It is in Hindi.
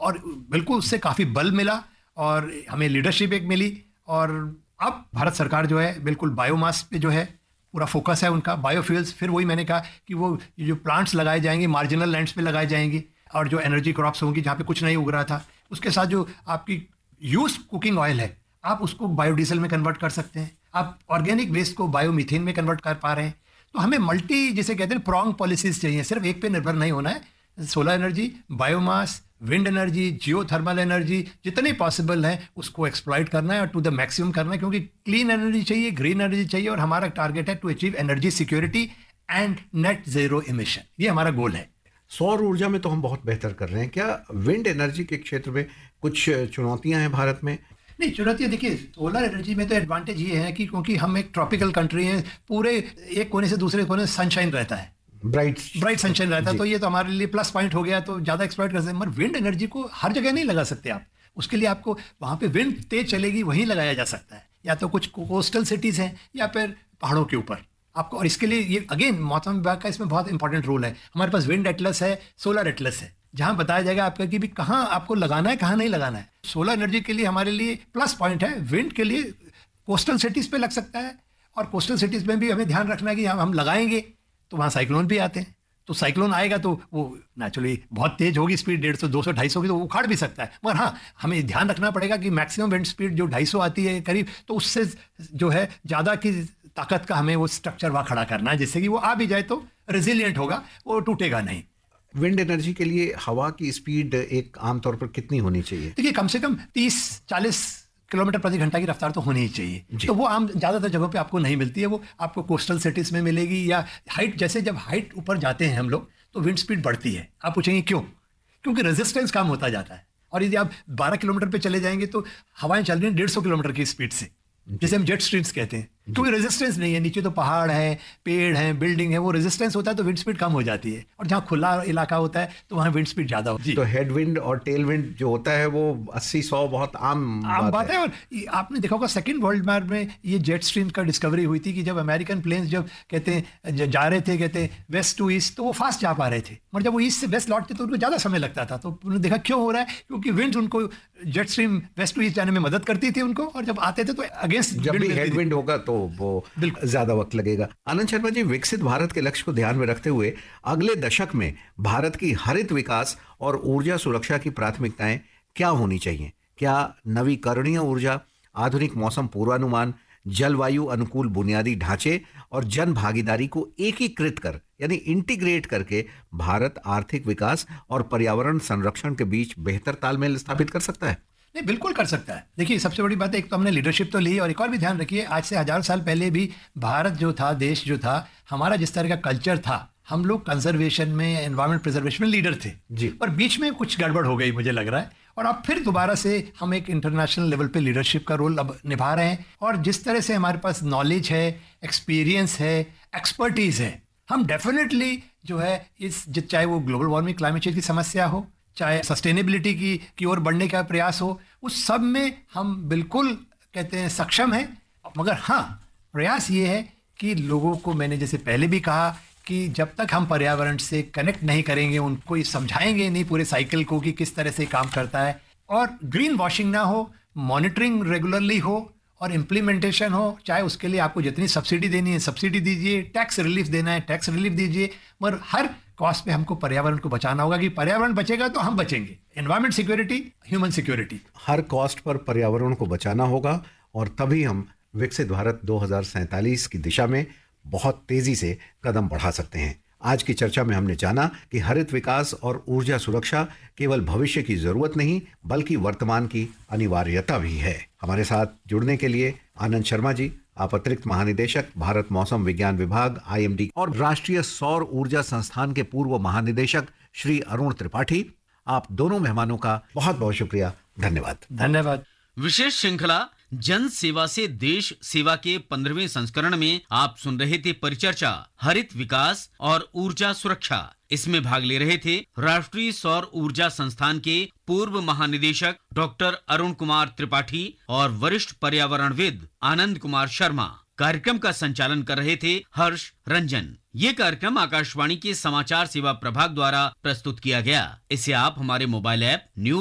और बिल्कुल उससे काफ़ी बल मिला और हमें लीडरशिप एक मिली। और अब भारत सरकार जो है बिल्कुल बायोमास पे जो है पूरा फोकस है उनका, बायोफ्यूल्स। फिर वही मैंने कहा कि वो जो प्लांट्स लगाए जाएंगे मार्जिनल लैंड्स पे लगाए जाएंगे और जो एनर्जी क्रॉप्स होंगी जहाँ पे कुछ नहीं उग रहा था, उसके साथ जो आपकी यूज कुकिंग ऑयल है आप उसको बायोडीजल में कन्वर्ट कर सकते हैं, आप ऑर्गेनिक वेस्ट को बायोमीथेन में कन्वर्ट कर पा रहे हैं। तो हमें मल्टी जिसे कहते हैं प्रॉन्ग पॉलिसीज चाहिए, सिर्फ एक पे निर्भर नहीं होना है। Solar energy, biomass, wind energy, geothermal energy जितने पॉसिबल है उसको एक्सप्लॉइट करना है और टू द मैक्सिमम करना है, क्योंकि क्लीन एनर्जी चाहिए, ग्रीन एनर्जी चाहिए और हमारा टारगेट है to achieve energy security and net zero emission. ये हमारा गोल है। सौर ऊर्जा में तो हम बहुत बेहतर कर रहे हैं, क्या विंड एनर्जी के क्षेत्र में कुछ चुनौतियां हैं भारत में? नहीं, चुनौतियाँ देखिए, सोलर एनर्जी में तो एडवांटेज ये है कि क्योंकि हम एक ट्रॉपिकल कंट्री हैं, पूरे एक कोने से दूसरे कोने सनशाइन रहता है, ब्राइट सनशाइन रहता है, तो ये तो हमारे लिए प्लस पॉइंट हो गया, तो ज़्यादा एक्सप्लॉइट कर सकते हैं। मगर विंड एनर्जी को हर जगह नहीं लगा सकते आप, उसके लिए आपको वहाँ पे विंड तेज चलेगी वहीं लगाया जा सकता है, या तो कुछ कोस्टल सिटीज़ हैं या फिर पहाड़ों के ऊपर आपको। और इसके लिए ये अगेन मौसम विभाग का इसमें बहुत इंपॉर्टेंट रोल है। हमारे पास विंड एटलस है, सोलर एटलस है, जहाँ बताया जाएगा आपका कि भी कहाँ आपको लगाना है कहाँ नहीं लगाना है। सोलर एनर्जी के लिए हमारे लिए प्लस पॉइंट है, विंड के लिए कोस्टल सिटीज़ पे लग सकता है, और कोस्टल सिटीज़ में भी हमें ध्यान रखना है कि हम लगाएंगे तो वहाँ साइक्लोन भी आते हैं, तो साइक्लोन आएगा तो वो नेचुरली बहुत तेज होगी, स्पीड 150, 200, 250 की, तो वो उखाड़ भी सकता है। मगर हाँ, हमें ध्यान रखना पड़ेगा कि मैक्सिमम विंड स्पीड जो 250 आती है करीब, तो उससे जो है ज़्यादा की ताकत का हमें वो स्ट्रक्चर वहाँ खड़ा करना है, जिससे कि वो आ भी जाए तो रेजिलियंट होगा, वो टूटेगा नहीं। विंड एनर्जी के लिए हवा की स्पीड एक आमतौर पर कितनी होनी चाहिए? देखिए, कम से कम 30-40 किलोमीटर प्रति घंटा की रफ्तार तो होनी ही चाहिए। तो वो आम ज़्यादातर जगहों पे आपको नहीं मिलती है, वो आपको कोस्टल सिटीज़ में मिलेगी, या हाइट, जैसे जब हाइट ऊपर जाते हैं हम लोग तो विंड स्पीड बढ़ती है। आप पूछेंगे क्यों? क्योंकि रेजिस्टेंस कम होता जाता है, और यदि आप 12 किलोमीटर पे चले जाएंगे तो हवाएं चल रही हैं 150 किलोमीटर की स्पीड से, जिसे हम जेट स्ट्रीम्स कहते हैं, क्योंकि रेजिस्टेंस नहीं है, नीचे तो पहाड़ है, पेड़ है, बिल्डिंग है, वो रेजिस्टेंस होता है तो विंड स्पीड कम हो जाती है, और जहाँ खुला इलाका होता है तो वहाँ विंड स्पीड ज़्यादा होती है। तो हेड विंड और टेल विंड जो होता है वो 80-100 बहुत आम बात है। और आपने देखा होगा सेकेंड वर्ल्ड वॉर में ये जेट स्ट्रीम का डिस्कवरी हुई थी कि जब अमेरिकन प्लेन्स जब कहते हैं जा रहे थे, कहते हैं वेस्ट टू ईस्ट, तो वो फास्ट जा पा रहे थे, मगर जब वो ईस्ट से वेस्ट लौटते तो उनको ज़्यादा समय लगता था। तो उन्होंने देखा क्यों हो रहा है, क्योंकि विंड उनको jet stream waste to east जाने में मदद करती थी उनको, और जब आते थे तो अगेंस्ट जब भी हेड विंड होगा तो वो ज्यादा वक्त लगेगा। आनंद शर्मा जी, विकसित भारत के लक्ष्य को ध्यान में रखते हुए अगले दशक में भारत की हरित विकास और ऊर्जा सुरक्षा की प्राथमिकताएं क्या होनी चाहिए? क्या नवीकरणीय ऊर्जा, आधुनिक मौसम पूर्वानुमान, जलवायु अनुकूल बुनियादी ढांचे और जन भागीदारी को एकीकृत कर यानी इंटीग्रेट करके भारत आर्थिक विकास और पर्यावरण संरक्षण के बीच बेहतर तालमेल स्थापित कर सकता है? नहीं, बिल्कुल कर सकता है। देखिए, सबसे बड़ी बात है, एक तो हमने लीडरशिप तो ली, और एक और भी ध्यान रखिए, आज से हज़ारों साल पहले भी भारत जो था, देश जो था, हमारा जिस तरह का कल्चर था, हम लोग कंजर्वेशन में, एनवायरमेंट प्रिजर्वेशन में लीडर थे जी। पर बीच में कुछ गड़बड़ हो गई मुझे लग रहा है, और अब फिर दोबारा से हम एक इंटरनेशनल लेवल पे लीडरशिप का रोल अब निभा रहे हैं। और जिस तरह से हमारे पास नॉलेज है, एक्सपीरियंस है, एक्सपर्टीज़ है, हम डेफिनेटली जो है चाहे वो ग्लोबल वार्मिंग, क्लाइमेट चेंज की समस्या हो, चाहे सस्टेनेबिलिटी की ओर बढ़ने का प्रयास हो, उस सब में हम बिल्कुल कहते हैं सक्षम हैं। मगर हाँ, प्रयास ये है कि लोगों को, मैंने जैसे पहले भी कहा, कि जब तक हम पर्यावरण से कनेक्ट नहीं करेंगे, उनको ये समझाएंगे नहीं पूरे साइकिल को कि किस तरह से काम करता है, और ग्रीन वॉशिंग ना हो, मॉनिटरिंग रेगुलरली हो और इम्प्लीमेंटेशन हो, चाहे उसके लिए आपको जितनी सब्सिडी देनी है सब्सिडी दीजिए, टैक्स रिलीफ देना है टैक्स रिलीफ दीजिए, मगर हर कॉस्ट पे हमको पर्यावरण को बचाना होगा, कि पर्यावरण बचेगा तो हम बचेंगे। एनवायरमेंट सिक्योरिटी, ह्यूमन सिक्योरिटी, हर कॉस्ट पर पर्यावरण को बचाना होगा, और तभी हम विकसित भारत 2047 की दिशा में बहुत तेजी से कदम बढ़ा सकते हैं। आज की चर्चा में हमने जाना कि हरित विकास और ऊर्जा सुरक्षा केवल भविष्य की जरूरत नहीं बल्कि वर्तमान की अनिवार्यता भी है। हमारे साथ जुड़ने के लिए आनंद शर्मा जी, आप अतिरिक्त महानिदेशक भारत मौसम विज्ञान विभाग IMD और राष्ट्रीय सौर ऊर्जा संस्थान के पूर्व महानिदेशक श्री अरुण त्रिपाठी, आप दोनों मेहमानों का बहुत बहुत शुक्रिया। धन्यवाद। धन्यवाद। विशेष श्रृंखला जन सेवा से देश सेवा के 15वें संस्करण में आप सुन रहे थे परिचर्चा हरित विकास और ऊर्जा सुरक्षा। इसमें भाग ले रहे थे राष्ट्रीय सौर ऊर्जा संस्थान के पूर्व महानिदेशक डॉक्टर अरुण कुमार त्रिपाठी और वरिष्ठ पर्यावरणविद आनंद कुमार शर्मा। कार्यक्रम का संचालन कर रहे थे हर्ष रंजन। ये कार्यक्रम आकाशवाणी के समाचार सेवा प्रभाग द्वारा प्रस्तुत किया गया। इसे आप हमारे मोबाइल ऐप न्यूज